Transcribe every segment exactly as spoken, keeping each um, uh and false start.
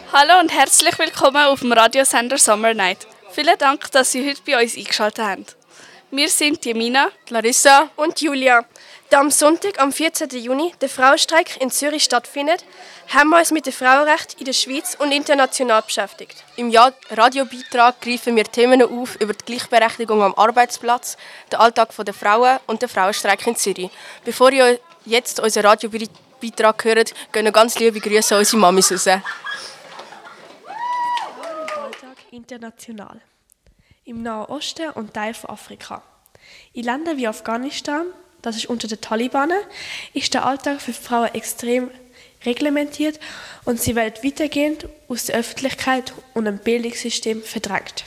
Hallo und herzlich willkommen auf dem Radiosender Summer Night. Vielen Dank, dass Sie heute bei uns eingeschaltet haben. Wir sind Jemina, Larissa und Julia. Da am Sonntag, am vierzehnten Juni, der Frauenstreik in Zürich stattfindet, haben wir uns mit dem Frauenrecht in der Schweiz und international beschäftigt. Im Radiobeitrag greifen wir Themen auf über die Gleichberechtigung am Arbeitsplatz, den Alltag der Frauen und den Frauenstreik in Zürich. Bevor ihr jetzt unseren Radiobeitrag hört, gehen noch ganz liebe Grüße an unsere Mamis raus. Alltag international. Im Nahen Osten und Teil von Afrika. In Ländern wie Afghanistan, das ist unter den Taliban, ist der Alltag für Frauen extrem reglementiert und sie werden weitergehend aus der Öffentlichkeit und dem Bildungssystem verdrängt.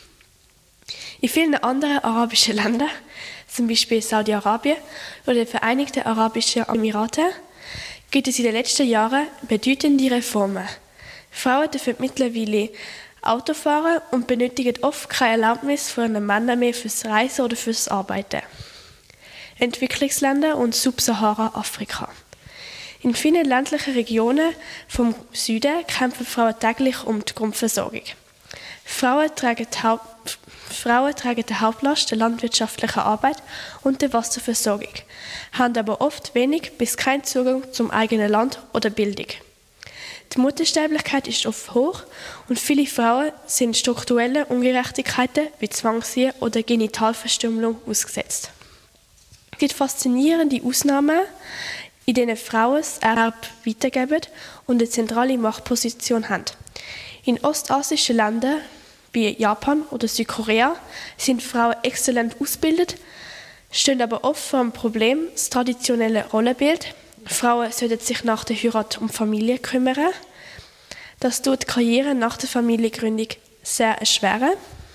In vielen anderen arabischen Ländern, zum Beispiel Saudi-Arabien oder den Vereinigten Arabischen Emiraten, gibt es in den letzten Jahren bedeutende Reformen. Frauen dürfen mittlerweile Auto fahren und benötigen oft keine Erlaubnis von einem Mann mehr fürs Reisen oder fürs Arbeiten. Entwicklungsländer und Subsahara-Afrika. In vielen ländlichen Regionen vom Süden kämpfen Frauen täglich um die Grundversorgung. Frauen tragen die, Haupt- Frauen tragen die Hauptlast der landwirtschaftlichen Arbeit und der Wasserversorgung, haben aber oft wenig bis keinen Zugang zum eigenen Land oder Bildung. Die Muttersterblichkeit ist oft hoch und viele Frauen sind strukturellen Ungerechtigkeiten wie Zwangsehe oder Genitalverstümmelung ausgesetzt. Es gibt faszinierende Ausnahmen, in denen Frauen das Erbe weitergeben und eine zentrale Machtposition haben. In ostasischen Ländern wie Japan oder Südkorea sind Frauen exzellent ausgebildet, stehen aber oft vor dem Problem das traditionelle Rollenbild. Frauen sollten sich nach der Heirat um Familie kümmern. Das tut die Karriere nach der Familiengründung sehr erschweren.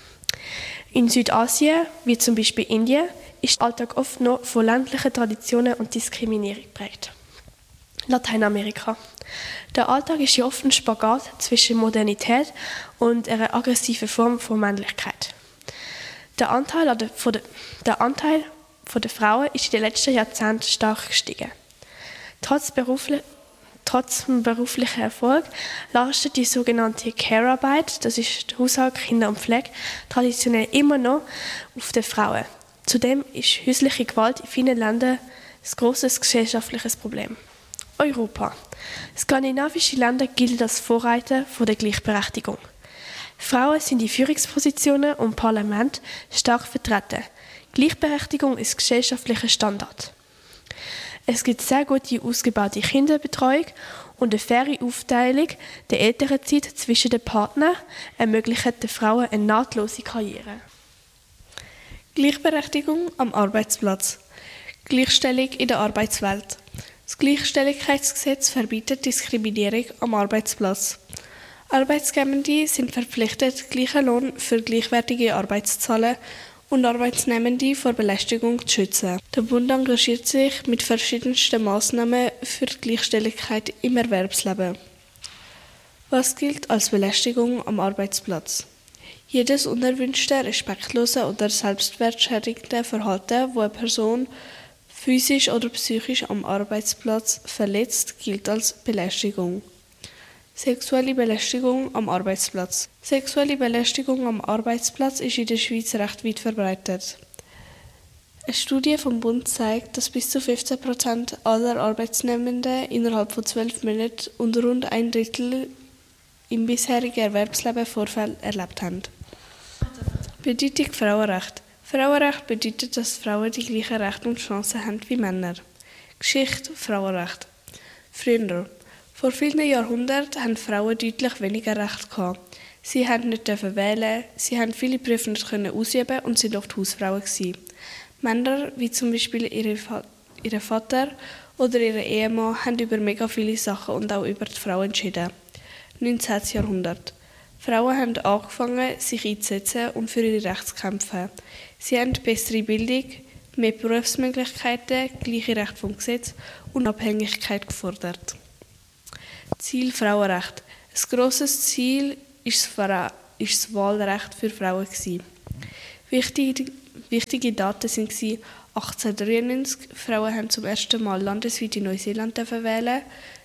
In Südasien, wie zum Beispiel Indien, ist der Alltag oft noch von ländlichen Traditionen und Diskriminierung geprägt. Lateinamerika. Der Alltag ist ja oft ein Spagat zwischen Modernität und einer aggressiven Form von Männlichkeit. Der Anteil, von der, der Anteil von der Frauen ist in den letzten Jahrzehnten stark gestiegen. Trotz, berufli- trotz beruflicher Erfolg lastet die sogenannte Care-Arbeit, das ist Haushalt, Kinder und Pflege, traditionell immer noch auf den Frauen. Zudem ist häusliche Gewalt in vielen Ländern ein grosses gesellschaftliches Problem. Europa. Skandinavische Länder gelten als Vorreiter von der Gleichberechtigung. Frauen sind in Führungspositionen und Parlament stark vertreten. Gleichberechtigung ist gesellschaftlicher Standard. Es gibt sehr gute ausgebaute Kinderbetreuung und eine faire Aufteilung der Elternzeit zwischen den Partnern ermöglicht den Frauen eine nahtlose Karriere. Gleichberechtigung am Arbeitsplatz. Gleichstellung in der Arbeitswelt. Das Gleichstelligkeitsgesetz verbietet Diskriminierung am Arbeitsplatz. Arbeitgebende sind verpflichtet, gleichen Lohn für gleichwertige Arbeit zu zahlen und Arbeitnehmende vor Belästigung zu schützen. Der Bund engagiert sich mit verschiedensten Massnahmen für die Gleichstelligkeit im Erwerbsleben. Was gilt als Belästigung am Arbeitsplatz? Jedes unerwünschte, respektlose oder selbstwertschädigende Verhalten, wo eine Person physisch oder psychisch am Arbeitsplatz verletzt, gilt als Belästigung. Sexuelle Belästigung am Arbeitsplatz. Sexuelle Belästigung am Arbeitsplatz ist in der Schweiz recht weit verbreitet. Eine Studie vom Bund zeigt, dass bis zu fünfzehn Prozent aller Arbeitsnehmenden innerhalb von zwölf Monaten und rund ein Drittel im bisherigen Erwerbsleben Vorfälle erlebt haben. Bedeutung Frauenrecht. Frauenrecht bedeutet, dass Frauen die gleichen Rechte und Chancen haben wie Männer. Geschichte Frauenrecht. Früher. Vor vielen Jahrhunderten hatten Frauen deutlich weniger Recht gehabt. Sie konnten nicht wählen, sie konnten viele Berufe nicht ausüben und sind oft Hausfrauen gewesen. Männer, wie zum Beispiel ihre, ihre Vater oder ihre Ehemann, haben über mega viele Sachen und auch über die Frau entschieden. neunzehnten. Jahrhundert. Frauen haben angefangen, sich einzusetzen und für ihre Rechte zu kämpfen. Sie haben bessere Bildung, mehr Berufsmöglichkeiten, gleiche Rechte vom Gesetz und Unabhängigkeit gefordert. Ziel Frauenrecht. Ein grosses Ziel ist das Wahlrecht für Frauen. Wichtige, wichtige Daten waren achtzehnhundertdreiundneunzig. Frauen haben zum ersten Mal landesweit in Neuseeland wählen.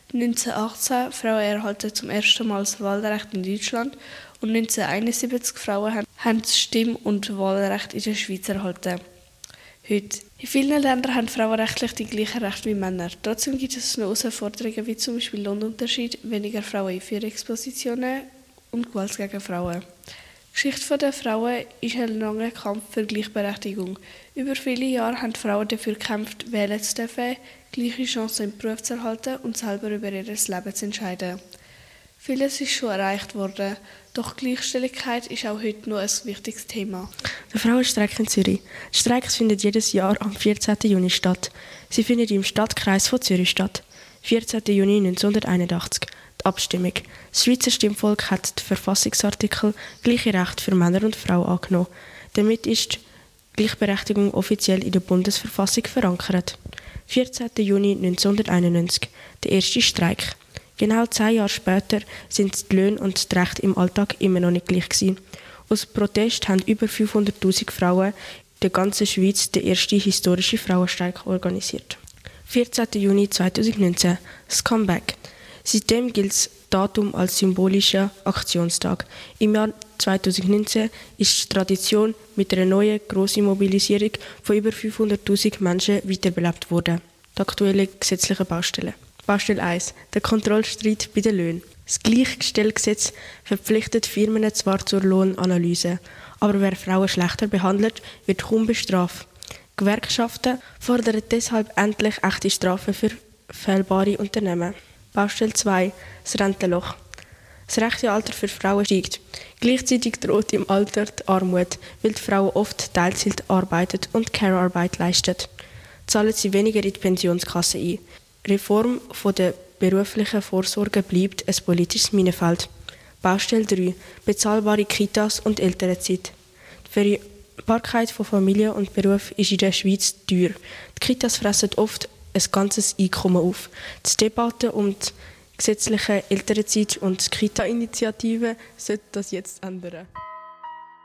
neunzehnhundertachtzehn Frauen erhalten zum ersten Mal das Wahlrecht in Deutschland und neunzehnhunderteinundsiebzig Frauen haben- haben das Stimm- und Wahlrecht in der Schweiz erhalten. Heute. In vielen Ländern haben Frauen rechtlich die gleichen Rechte wie Männer. Trotzdem gibt es noch Herausforderungen wie zum Beispiel Lohnunterschied, weniger Frauen in Führungspositionen und Gewalt gegen Frauen. Die Geschichte der Frauen ist ein langer Kampf für Gleichberechtigung. Über viele Jahre haben Frauen dafür gekämpft, wählen zu dürfen, gleiche Chancen im Beruf zu erhalten und selber über ihr Leben zu entscheiden. Vieles ist schon erreicht worden, doch Gleichstelligkeit ist auch heute noch ein wichtiges Thema. Der Frauenstreik in Zürich. Die Streiks finden jedes Jahr am vierzehnten Juni statt. Sie findet im Stadtkreis von Zürich statt. vierzehnten Juni neunzehnhunderteinundachtzig. Die Abstimmung. Das Schweizer Stimmvolk hat den Verfassungsartikel Gleiche Rechte für Männer und Frauen angenommen. Damit ist die Gleichberechtigung offiziell in der Bundesverfassung verankert. vierzehnten Juni neunzehnhunderteinundneunzig. Der erste Streik. Genau zehn Jahre später sind die Löhne und die Rechte im Alltag immer noch nicht gleich gewesen. Aus Protest haben über fünfhunderttausend Frauen in der ganzen Schweiz den ersten historischen Frauenstreik organisiert. vierzehnten Juni zweitausendneunzehn. Das Comeback. Seitdem gilt das Datum als symbolischer Aktionstag. Im Jahr zweitausendneunzehn ist die Tradition mit einer neuen grossen Mobilisierung von über fünfhunderttausend Menschen wiederbelebt worden. Die aktuellen gesetzlichen Baustellen. Baustelle eins. Der Kontrollstreit bei den Löhnen. Das Gleichgestellgesetz verpflichtet Firmen zwar zur Lohnanalyse, aber wer Frauen schlechter behandelt, wird kaum bestraft. Gewerkschaften fordern deshalb endlich echte Strafen für fehlbare Unternehmen. Baustelle zwei. Das Rentenloch. Das Rentenalter für Frauen steigt. Gleichzeitig droht im Alter die Armut, weil die Frauen oft Teilzeit arbeiten und Care-Arbeit leisten. Zahlen sie weniger in die Pensionskasse ein. Reform von der beruflichen Vorsorge bleibt ein politisches Minenfeld. Baustelle drei. Bezahlbare Kitas und Elternzeit. Die Vereinbarkeit von Familie und Beruf ist in der Schweiz teuer. Die Kitas fressen oft ein ganzes Einkommen auf. Die Debatte um die gesetzliche Elternzeit und die Kita-Initiative sollte das jetzt ändern.